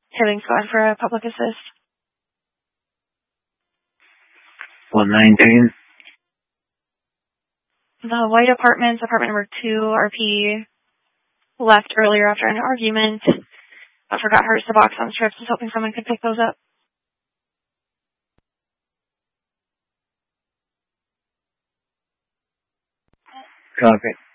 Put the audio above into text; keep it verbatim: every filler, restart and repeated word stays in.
Hitting squad for a public assist. one nineteen. The White Apartments, apartment number two, R P, left earlier after an argument, but forgot hers to box on strips. Was hoping someone could pick those up. Copy.